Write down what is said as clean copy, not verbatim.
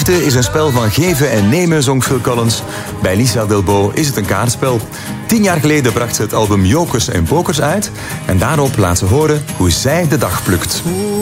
Liefde is een spel van geven en nemen, zong Phil Collins. Bij Lisa Delbo is het een kaartspel. 10 jaar geleden bracht ze het album Jokers en Pokers uit. En daarop laat ze horen hoe zij de dag plukt.